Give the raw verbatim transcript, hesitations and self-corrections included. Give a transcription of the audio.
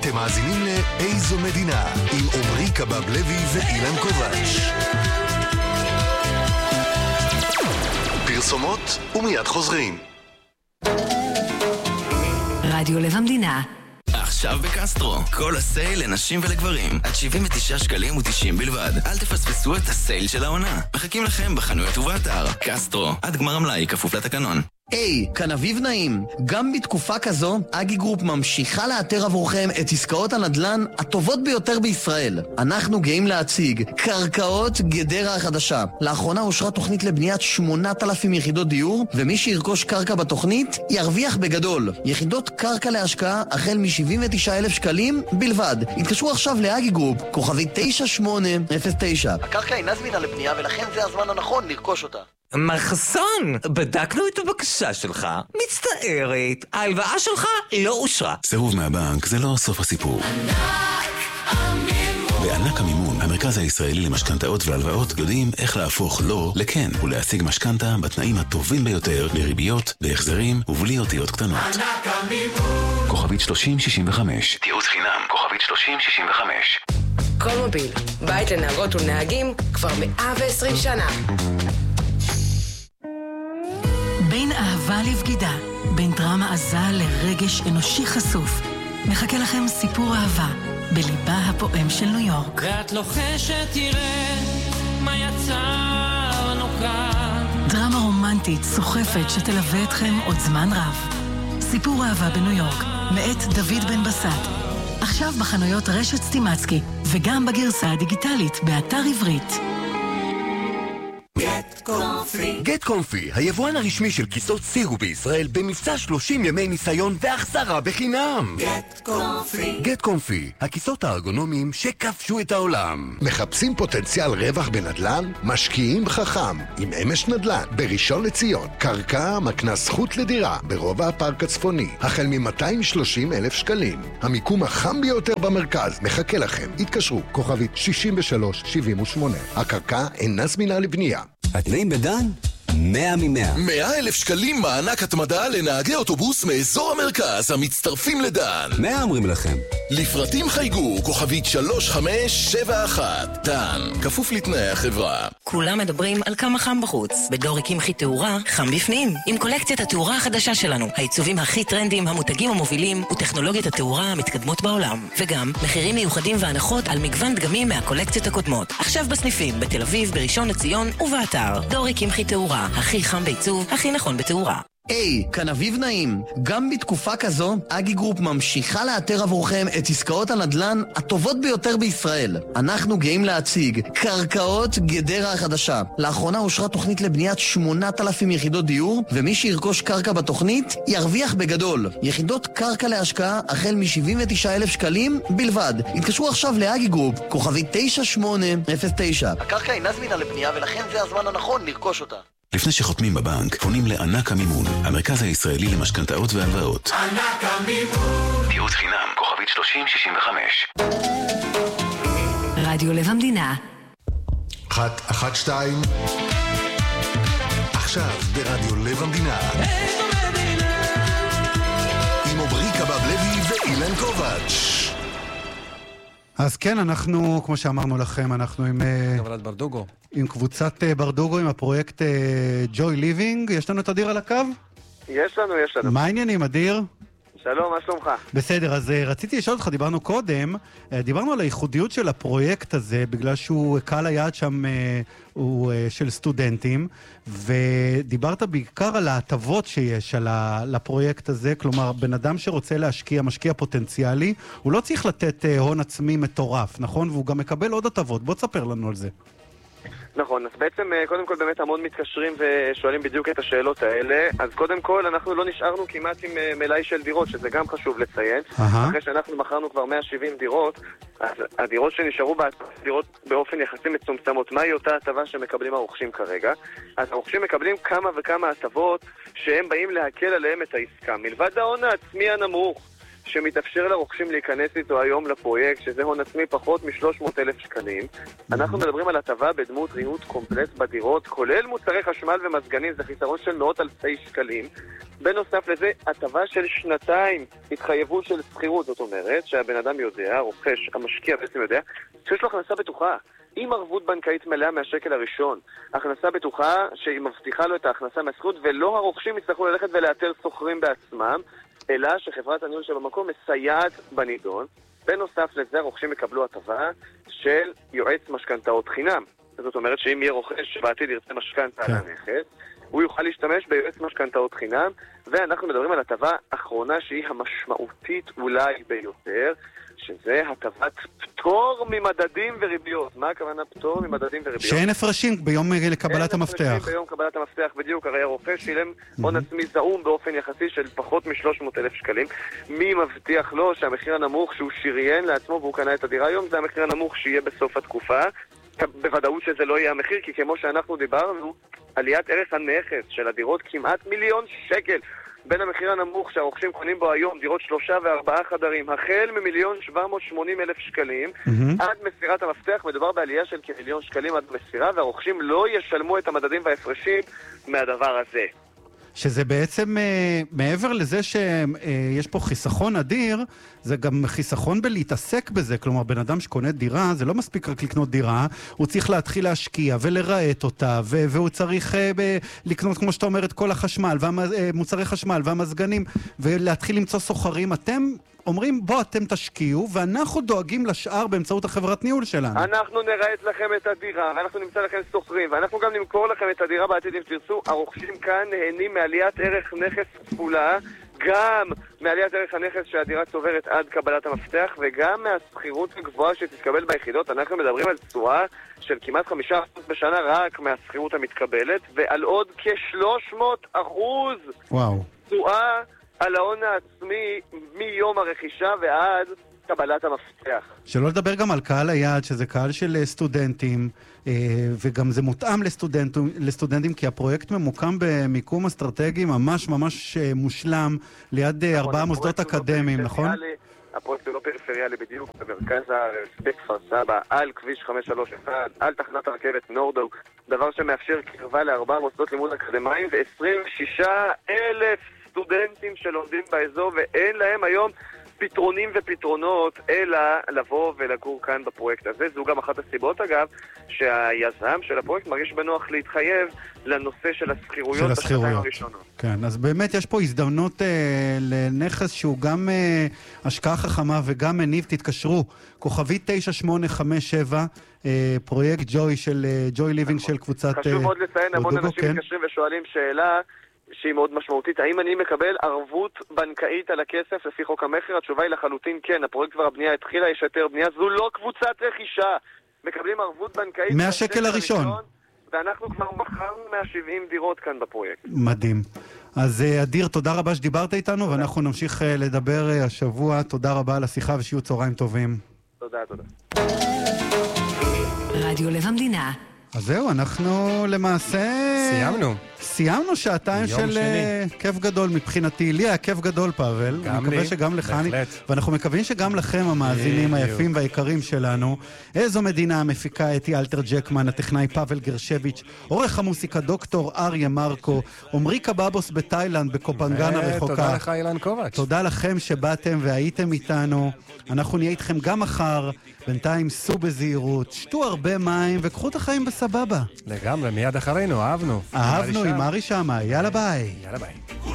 אתם מאזינים לאיזו מדינה עם עומרי קבב לוי ואילן קובץ'. פרסומות ומיד חוזרים. רדיו לב המדינה. עכשיו בקסטרו, כל הסייל לנשים ולגברים, עד שבעים ותשעה שקלים ותשעים בלבד. אל תפספסו את הסייל של העונה. מחכים לכם בחנויות ובאתר. קסטרו, עד גמר המלאי, כפוף לתקנון. היי, כאן אביב נעים. גם בתקופה כזו, אגי גרופ ממשיכה לאתר עבורכם את עסקאות הנדל"ן הטובות ביותר בישראל. אנחנו גאים להציג קרקעות גדרה החדשה. לאחרונה אושרה תוכנית לבניית שמונת אלפים יחידות דיור, ומי שירכוש קרקע בתוכנית ירוויח בגדול. יחידות קרקע להשקעה החל מ-שבעים ותשעה אלף שקלים בלבד. התקשרו עכשיו לאגי גרופ, כוכבי תשע שמונה אפס תשע. הקרקע אינה זמינה לבנייה ולכן זה הזמן הנכון לרכוש אותה. מחסון, בדקנו את הבקשה שלך, מצטערת, ההלוואה שלך לא אושרה. סירוב מהבנק זה לא סוף הסיפור. בענק המימון, המרכז הישראלי למשכנתאות והלוואות, יודעים איך להפוך לא לכן ולהשיג משכנתה בתנאים הטובים ביותר, לריביות, להחזרים ובלי אותיות קטנות. ענק המימון. כוכבית שלושים שישים וחמש. תיעוץ חינם, כוכבית שלושים שישים וחמש. כל מוביל, בית לנהגות ולנהגים כבר מאה ועשרים שנה. בין אהבה לבגידה, בין דרמה עזה לרגש אנושי חשוף. מחכה לכם סיפור אהבה בליבה הפועם של ניו יורק. ואת לוחשת תראה מה יצרנו כאן. דרמה רומנטית סוחפת שתלווה אתכם עוד זמן רב. סיפור אהבה בניו יורק, מאת דוד בן בסט. עכשיו בחנויות רשת סטימצקי, וגם בגרסה הדיגיטלית באתר עברית. גט קומפי. גט קומפי, היבואן הרשמי של כיסאות סירו בישראל, במבצע שלושים ימי ניסיון והחזרה בחינם. גט קומפי. גט קומפי, הכיסאות הארגונומיים שכבשו את העולם. מחפשים פוטנציאל רווח בנדל"ן? משקיעים חכם עם אמש נדל"ן בראשון לציון. קרקע מקנה זכות לדירה ברובע הפארק הצפוני, החל מ-מאתיים ושלושים אלף שקלים. המיקום החם ביותר במרכז מחכה לכם. התקשרו, כוכבית שישים ושלוש שבעים ושמונה. הקרקע אינה זמינה לבנייה. התנאים בדן? מאה ממאה. מאה אלף שקלים מענק התמדה לנהגי אוטובוס מאזור המרכז המצטרפים לדן. מאה אומרים לכם. לפרטים חייגו, כוכבית שלוש חמש שבע אחת. דן, כפוף לתנאי החברה. כולם מדברים על כמה חם בחוץ. בדור קמחי תאורה, חם בפנים. עם קולקציית התאורה החדשה שלנו. העיצובים הכי טרנדים, המותגים המובילים, וטכנולוגיות התאורה המתקדמות בעולם. וגם מחירים מיוחדים והנחות על מגוון דגמים מהקולקציות הקודמות. עכשיו בסניפים, בתל אביב, בראשון לציון ובאתר. דור קמחי תאורה, הכי חם בעיצוב, הכי נכון בתאורה. היי, כאן אביב נעים. גם בתקופה כזו, אגי גרופ ממשיכה לאתר עבורכם את עסקאות הנדל"ן הטובות ביותר בישראל. אנחנו גאים להציג קרקעות גדרה החדשה. לאחרונה אושרה תוכנית לבניית שמונת אלפים יחידות דיור, ומי שירכוש קרקע בתוכנית ירוויח בגדול. יחידות קרקע להשקעה החל מ-שבעים ותשעה אלף שקלים בלבד. התקשרו עכשיו לאגי גרופ, כוכבי תשע שמונה אפס תשע. הקרקע אינה זמינה לבנייה ולכן זה הזמן הנכון לרכוש אותה. לפני שחותמים בבנק, פונים לענק המימון, המרכז הישראלי למשכנתאות והלוואות. ענק המימון. תיעוץ חינם, כוכבית שלושים שישים וחמש. רדיו לב המדינה. אחת, אחת, שתיים. עכשיו ברדיו לב המדינה. איזו מדינה. עם עומרי קבב לוי ואילן קובץ'. אז כן, אנחנו, כמו שאמרנו לכם, אנחנו עם... קבלת ברדוגו. עם קבוצת ברדוגו, עם הפרויקט ג'וי ליבינג. יש לנו את אדיר על הקו? יש לנו, יש לנו. מה העניינים, אדיר? שלום, מה שלומך? בסדר, אז רציתי לשאול אותך, דיברנו קודם, דיברנו על הייחודיות של הפרויקט הזה, בגלל שהוא קהל היעד שם הוא של סטודנטים, ודיברת בעיקר על ההטבות שיש על הפרויקט הזה, כלומר, בן אדם שרוצה להשקיע, משקיע פוטנציאלי, הוא לא צריך לתת הון עצמי מטורף, נכון? והוא גם מקבל עוד הטבות. בוא תספר לנו על זה. נכון, אז בעצם קודם כל באמת המון מתקשרים ושואלים בדיוק את השאלות האלה. אז קודם כל אנחנו לא נשארנו כמעט עם מלאי של דירות, שזה גם חשוב לציין. אחרי שאנחנו מכרנו כבר מאה שבעים דירות, אז הדירות שנשארו דירות באופן יחסי מצומצמות. מהי אותה הטבה שמקבלים הרוכשים כרגע? אז הרוכשים מקבלים כמה וכמה הטבות שהם באים להקל עליהם את העסקה. מלבד ההון העצמי הנמוך, שמתאפשר לרוכשים להיכנס איתו היום לפרויקט, שזה הון עצמי פחות מ-שלוש מאות אלף שקלים. אנחנו מדברים על הטבה בדמות ריהוט קומפלט בדירות, כולל מוצרי חשמל ומזגנים, זה חיסרון של מאות אלפי שקלים. בנוסף לזה, הטבה של שנתיים התחייבות של שכירות, זאת אומרת שהבן אדם יודע, רוכש, המשקיע בעצם יודע, שיש לו הכנסה בטוחה. עם ערבות בנקאית מלאה מהשקל הראשון, הכנסה בטוחה שהיא מבטיחה לו את ההכנסה מהשכירות, ולא הרוכשים יצטרכו ללכת ולאתר סוחרים בעצמם, אלא שחברת הניהול שבמקום מסייעת בנידון. בנוסף לזה, הרוכשים יקבלו הטבה של יועץ משכנתאות חינם. זאת אומרת שאם יהיה רוכש שבעתיד ירצה משכנתה על הנכס, הוא יוכל להשתמש ביועץ משכנתאות חינם, ואנחנו מדברים על הטבה אחרונה שהיא המשמעותית אולי ביותר, שזה הטבת פטור ממדדים וריביות. מה הכוונה פטור ממדדים וריביות? שאין הפרשים ביום לקבלת המפתח. אין הפרשים ביום קבלת המפתח, בדיוק. הרי הרוכש שילם הון עצמי זעום באופן יחסי של פחות מ-שלוש מאות אלף שקלים. מי מבטיח לו שהמחיר הנמוך שהוא שריין לעצמו והוא קנה את הדירה היום, זה המחיר הנמוך שיהיה בסוף התקופה. בוודאות שזה לא יהיה המחיר, כי כמו שאנחנו דיברנו, עליית ערך הנכס של הדירות כמעט מיליון שקל. בין המחיר הנמוך שהרוכשים קונים בו היום, דירות שלושה וארבעה חדרים, החל ממיליון שבע מאות שמונים אלף שקלים, mm-hmm. עד מסירת המפתח, מדובר בעלייה של כמיליון שקלים עד מסירה, והרוכשים לא ישלמו את המדדים וההפרשים מהדבר הזה. שזה בעצם, מעבר לזה שיש פה חיסכון אדיר, זה גם חיסכון בלהתעסק בזה. כלומר, בן אדם שקונה דירה, זה לא מספיק רק לקנות דירה, הוא צריך להתחיל להשקיע ולראות אותה, והוא צריך לקנות, כמו שאתה אומר, את כל החשמל, מוצרי חשמל והמזגנים, ולהתחיל למצוא סוחרים. אתם אומרים, בוא, אתם תשקיעו, ואנחנו דואגים לשאר באמצעות החברת ניהול שלנו. אנחנו נראה לכם את הדירה, ואנחנו נמצא לכם סוחרים, ואנחנו גם נמכור לכם את הדירה בעתיד אם תרצו. הרוכשים כאן נהנים מעליית ערך נכס כפולה, גם מעליית ערך הנכס שהדירה צוברת עד קבלת המפתח, וגם מהסחירות הגבוהה שתתקבל ביחידות. אנחנו מדברים על תשואה של כמעט חמישה אחוז בשנה רק מהסחירות המתקבלת, ועל עוד כ-שלוש מאות אחוז וואו. תשואה על ההון העצמי מיום הרכישה ועד קבלת המפתח. שלא לדבר גם על קהל היעד, שזה קהל של סטודנטים, וגם זה מותאם לסטודנטים, לסטודנטים, כי הפרויקט ממוקם במיקום אסטרטגי ממש ממש מושלם, ליד ארבעה מוסדות אקדמיים, נכון? הפרויקט הוא לא פריפריאלי בדיוק, במרכז הארץ, בכפר סבא, על כביש חמש שלוש אחת, על תחנת הרכבת נורדו, דבר שמאפשר קרבה לארבעה מוסדות לימוד אקדמיים ו-עשרים ושישה אלף סטודנטים שלומדים באזור, ואין להם היום פתרונים ופתרונות, אלא לבוא ולגור כאן בפרויקט הזה. זו גם אחת הסיבות, אגב, שהיזם של הפרויקט מרגיש בנוח להתחייב לנושא של הסחירויות בשנתיים הראשונות. כן, אז באמת יש פה הזדמנות אה, לנכס שהוא גם אה, השקעה חכמה וגם מניב. תתקשרו, כוכבי תשע שמונה חמש שבע, אה, פרויקט ג'וי של אה, ג'וי ליבינג של קבוצת... חשוב מאוד לציין, המון אנשים מתקשרים ושואלים שאלה שהיא מאוד משמעותית. האם אני מקבל ערבות בנקאית על הכסף לפי חוק המחיר? התשובה היא לחלוטין כן. הפרויקט כבר הבנייה התחילה, יש היתר בנייה. זו לא קבוצת רכישה. מקבלים ערבות בנקאית מהשקל הראשון. ואנחנו כבר מכרנו מאה שבעים דירות כאן בפרויקט. מדהים. אז אדיר, תודה רבה שדיברת איתנו, ואנחנו נמשיך לדבר השבוע. תודה רבה על השיחה ושיהיו צהריים טובים. תודה, תודה. רדיו לב המדינה. אז זהו, אנחנו למעשה... סיימנו. סיימנו שעתיים של שני. כיף גדול מבחינתי. לי היה כיף גדול, פאבל. גם אני מקווה לי. שגם לך. אני... בהחלט. ואנחנו מקווים שגם לכם, המאזינים היפים והיקרים שלנו. איזו מדינה המפיקה אתי אלתר ג'קמן, הטכנאי פאבל גרשביץ', עורך המוסיקה דוקטור אריה מרקו, עמרי קבבוס בתאילנד, בקופנגן הרחוקה. תודה לך אילן קובץ'. תודה לכם שבאתם והייתם איתנו. אנחנו נהיה איתכם גם מחר. בינתיים סעו בזהירות, שתו הרבה מים וקחו את החיים בסבבה. לגמרי, מיד אחרינו, אהבנו. אהבנו עם ארי שמה, יאללה ביי. יאללה ביי.